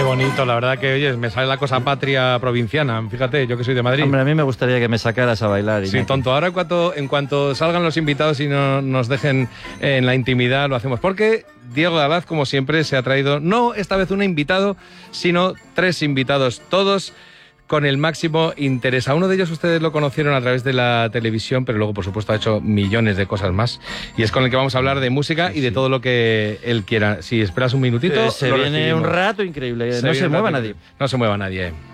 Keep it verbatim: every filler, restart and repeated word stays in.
Qué bonito, la verdad que, oye, me sale la cosa patria provinciana. Fíjate, yo que soy de Madrid. Hombre, a mí me gustaría que me sacaras a bailar. Sí, tonto. Ahora en cuanto, en cuanto salgan los invitados y no, nos dejen en la intimidad, lo hacemos. Porque Diego Dalaz, como siempre, se ha traído, no esta vez un invitado, sino tres invitados, todos con el máximo interés. A uno de ellos ustedes lo conocieron a través de la televisión, pero luego, por supuesto, ha hecho millones de cosas más. Y es con el que vamos a hablar de música y de todo lo que él quiera. Si esperas un minutito... Eh, se lo viene recibimos. Un rato increíble. Se no se mueva rato. nadie. No se mueva nadie.